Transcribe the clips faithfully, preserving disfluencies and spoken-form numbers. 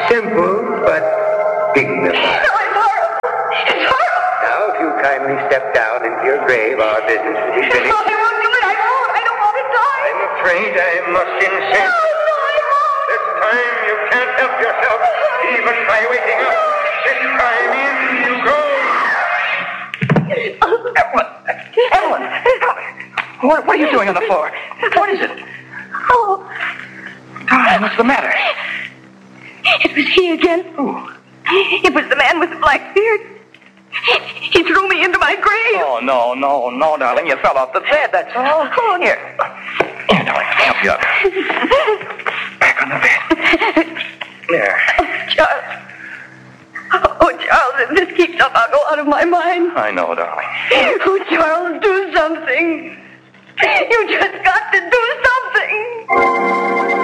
Simple, but dignified. No, it's horrible. It's horrible. Now, if you kindly step down into your grave, our business will be finished. No, I won't do it. I won't. I don't want to die. I'm afraid I must insist. No, no, I won't. This time you can't help yourself, even by waking up. This time in you go. Evelyn! Evelyn! What, what are you doing on the floor? What is it? Oh. Darling, what's the matter? It was he again. Who? It was the man with the black beard. He threw me into my grave. Oh, no, no, no, darling. You fell off the bed, that's all. Oh, Here. Here, darling, let me help you up. Back on the bed. There. Oh, Charles. Oh, Charles, if this keeps up, I'll go out of my mind. I know, darling. Oh, Charles, do something. You just got to do something.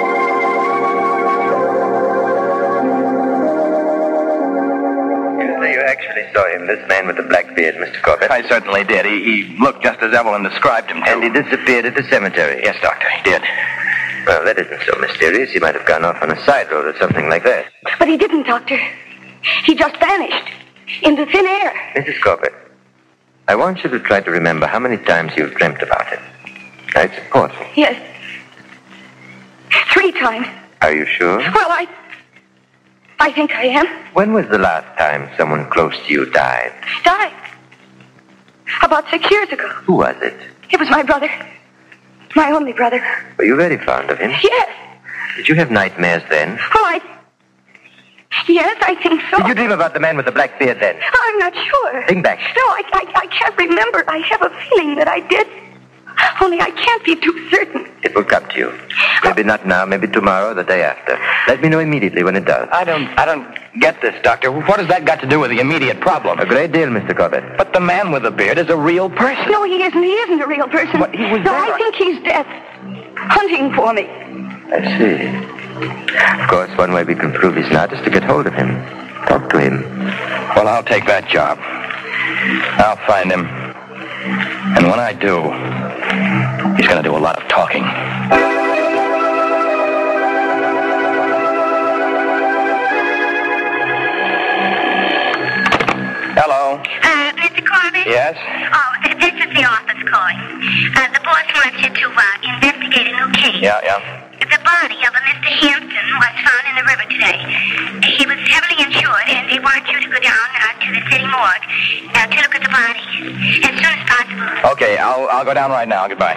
You actually saw him, this man with the black beard, Mister Corbett. I certainly did. He, he looked just as Evelyn described him to. And he disappeared at the cemetery. Yes, Doctor, he did. Well, that isn't so mysterious. He might have gone off on a side road or something like that. But he didn't, Doctor. He just vanished into thin air. Missus Corbett, I want you to try to remember how many times you've dreamt about it. Now, it's important. Yes. Three times. Are you sure? Well, I... I think I am. When was the last time someone close to you died? Died. About six years ago. Who was it? It was my brother. My only brother. Were you very fond of him? Yes. Did you have nightmares then? Well, I... Yes, I think so. Did you dream about the man with the black beard then? I'm not sure. Think back. No, I, I, I can't remember. I have a feeling that I did. Only I can't be too certain. It will come to you. Maybe not now, maybe tomorrow, the day after. Let me know immediately when it does. I don't, I don't get this, Doctor. What has that got to do with the immediate problem? A great deal, Mister Corbett. But the man with the beard is a real person. No, he isn't. He isn't a real person. But he was No, there. I think he's dead. Hunting for me. I see. Of course, one way we can prove he's not is to get hold of him. Talk to him. Well, I'll take that job. I'll find him. And when I do, he's going to do a lot of talking. Hello. Uh, Mister Corbett? Yes? Oh, th- this is the office calling. Uh, the boss wants you to uh, investigate a new case. Yeah, yeah. The body of a Mister Hampton was found in the river today. He was heavily insured, and they want you to go down uh, to the city morgue uh, to look at the body as soon as possible. Okay, I'll, I'll go down right now. Goodbye.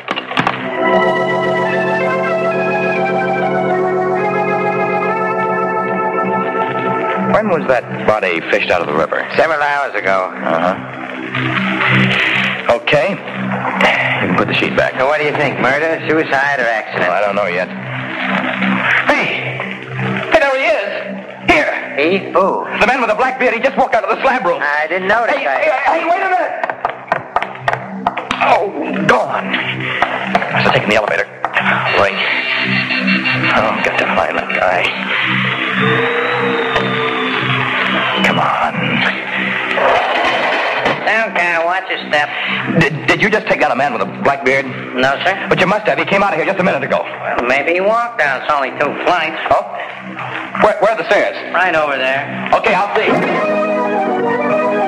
When was that body fished out of the river? Several hours ago. Uh-huh. Okay. You can put the sheet back. So what do you think? Murder, suicide, or accident? Well, I don't know yet. Hey! Hey, there he is! Here! He? Who? The man with the black beard. He just walked out of the slab room. I didn't notice. Hey, I... hey, hey, wait a minute! Oh, gone. Must have taken the elevator. Wait. Oh, got to find that guy. Come on. Okay, watch your step. Did, did you just take down a man with a black beard? No, sir. But you must have. He came out of here just a minute ago. Well, maybe he walked down. It's only two flights. Oh? Where, where are the stairs? Right over there. Okay, I'll see.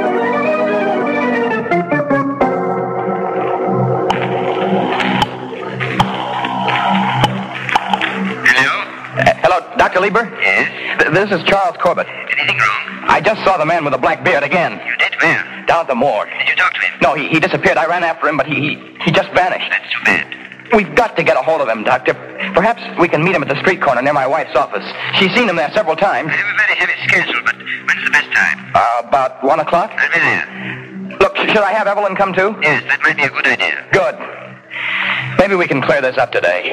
Uh, hello, Doctor Lieber? Yes? Th- this is Charles Corbett. Anything wrong? I just saw the man with the black beard again. You did? Where? Down at the morgue. Did you talk to him? No, he, he disappeared. I ran after him, but he, he, he just vanished. That's too bad. We've got to get a hold of him, Doctor. Perhaps we can meet him at the street corner near my wife's office. She's seen him there several times. I have a very heavy schedule, but when's the best time? Uh, about one o'clock? I'll be there. Look, sh- should I have Evelyn come too? Yes, that might be a good idea. Good. Maybe we can clear this up today.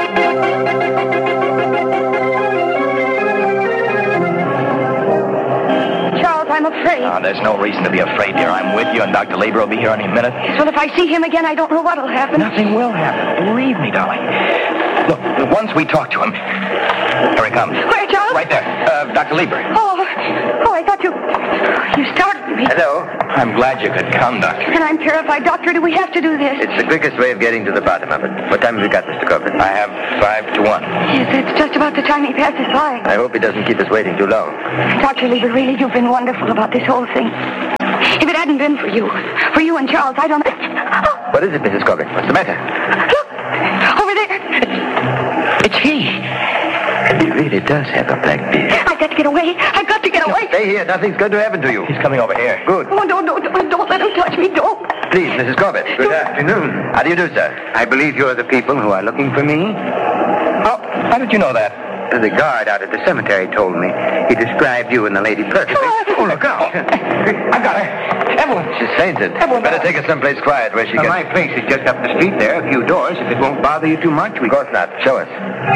Charles, I'm afraid. Oh, there's no reason to be afraid, dear. I'm with you, and Doctor Lieber will be here any minute. Well, if I see him again, I don't know what'll happen. Nothing will happen. Believe me, darling. Look, once we talk to him... Here he comes. Where, Charles? Right there. Uh, Doctor Lieber. Oh, oh, I thought you... You startled me. Hello? I'm glad you could come, Doctor. And I'm terrified. Doctor, do we have to do this? It's the quickest way of getting to the bottom of it. What time have we got, Mister Corbett? I have five to one. Yes, it's just about the time he passes by. I hope he doesn't keep us waiting too long. Doctor Lieber, really, you've been wonderful about this whole thing. If it hadn't been for you, for you and Charles, I don't... What is it, Missus Corbett? What's the matter? Look! Over there! It's he. And he really does have a black beard. I've got to get away. I've got to get away. Stay here. Nothing's going to happen to you. He's coming over here. Good. Oh, don't, don't, don't, don't let him touch me. Don't. Please, Missus Corbett. Good afternoon. How do you do, sir? I believe you're the people who are looking for me. Oh, how did you know that? The guard out at the cemetery told me. He described you and the lady perfectly. Oh, look out. I've got her. Evelyn. She's fainted. Evelyn. Better take her someplace quiet where she Now, can... my place is just up the street there, a few doors. If it won't bother you too much, we... Of course not. Show us.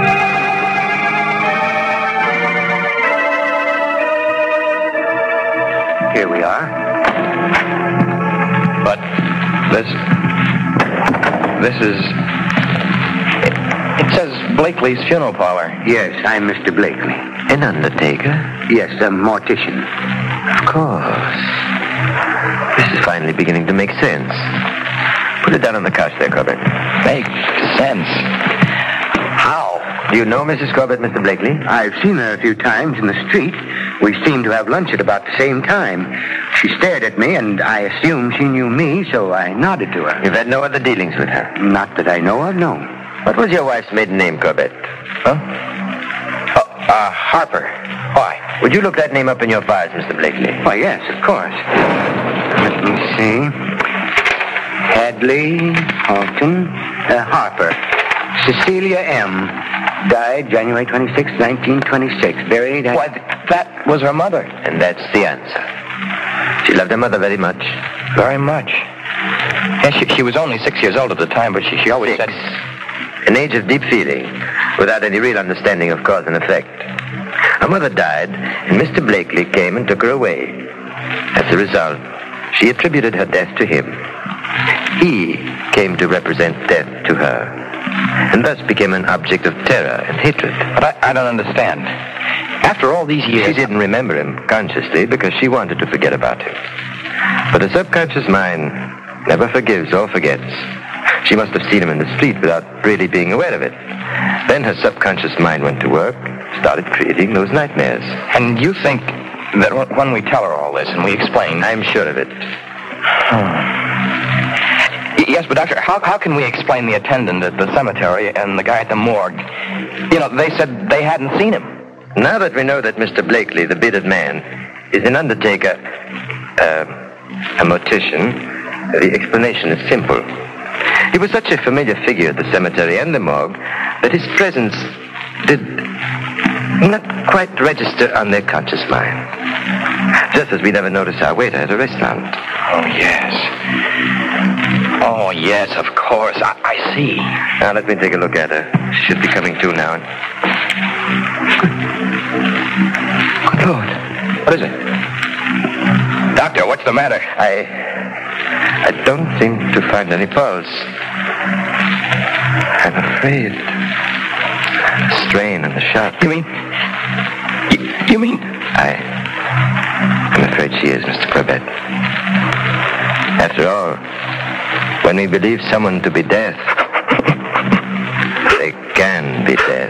Here we are. But this... This is... It says Blakely's funeral parlor. Yes, I'm Mister Blakely. An undertaker? Yes, a mortician. Of course. This is finally beginning to make sense. Put it down on the couch there, Corbett. Makes sense. How? Do you know Missus Corbett, Mister Blakely? I've seen her a few times in the street. We seemed to have lunch at about the same time. She stared at me, and I assumed she knew me, so I nodded to her. You've had no other dealings with her? Not that I know of, no. What was your wife's maiden name, Corbett? Huh? Oh, uh, Harper. Why? Would you look that name up in your files, Mister Blakely? Why, yes, of course. Let me see. Hadley, Halton, uh, Harper. Cecilia M. Died January twenty-sixth, nineteen twenty-six. Buried at... Why, that was her mother. And that's the answer. She loved her mother very much. Very much. Yeah, she, she was only six years old at the time, but she, she always Six. said... An age of deep feeling, without any real understanding of cause and effect. Her mother died, and Mister Blakely came and took her away. As a result, she attributed her death to him. He came to represent death to her, and thus became an object of terror and hatred. But I, I don't understand. After all these years... She didn't remember him consciously because she wanted to forget about him. But the subconscious mind never forgives or forgets. She must have seen him in the street without really being aware of it. Then her subconscious mind went to work, started creating those nightmares. And you think that when we tell her all this and we explain... I'm sure of it. Yes, but Doctor, how, how can we explain the attendant at the cemetery and the guy at the morgue? You know, they said they hadn't seen him. Now that we know that Mister Blakely, the bearded man, is an undertaker, uh, a mortician, the explanation is simple. He was such a familiar figure at the cemetery and the morgue that his presence did not quite register on their conscious mind. Just as we never notice our waiter at a restaurant. Oh, yes. Oh, yes, of course. I, I see. Now, let me take a look at her. She should be coming to now. Good Lord. What is it? Doctor, what's the matter? I... I don't seem to find any pulse. I'm afraid. The strain and the shock. You mean... You, you mean... I... I'm afraid she is, Mister Corbett. After all, when we believe someone to be death, they can be death.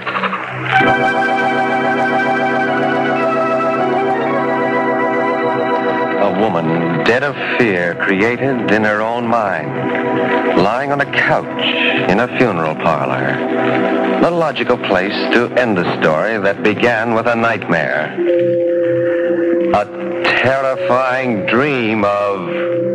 A woman dead of fear, created in her own mind, lying on a couch in a funeral parlor. The logical place to end a story that began with a nightmare. A terrifying dream of